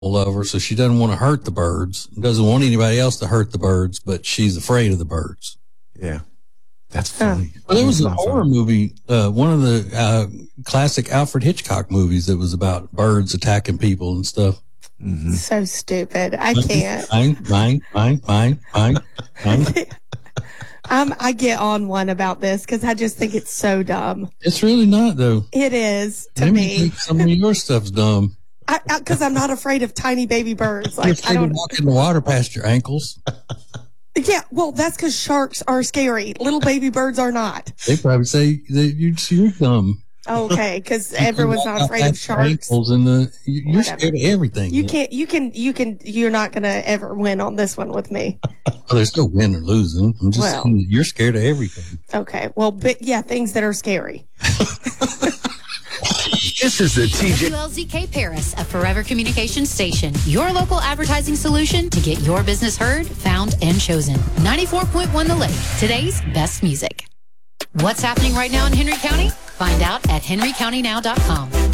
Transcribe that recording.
of her, so she doesn't want to hurt the birds. Doesn't want anybody else to hurt the birds, but she's afraid of the birds. Yeah, that's funny. Well, there was a horror movie, one of the classic Alfred Hitchcock movies that was about birds attacking people and stuff. Mm-hmm. So stupid. I can't. Mine. I get on one about this because I just think it's so dumb. It's really not, though. It is to Maybe me. Some of your stuff's dumb. Because I'm not afraid of tiny baby birds. You're afraid to walk in the water past your ankles. Yeah, well, that's because sharks are scary. Little baby birds are not. They probably say that you're dumb. Okay, because everyone's not afraid of sharks. You're scared of everything. You're not going to ever win on this one with me. Well, there's no win or losing. I'm just saying you're scared of everything. Okay, well, but yeah, things that are scary. This is the TJ. WLZK Paris, a Forever Communications station. Your local advertising solution to get your business heard, found, and chosen. 94.1 The Lake, today's best music. What's happening right now in Henry County? Find out at henrycountynow.com.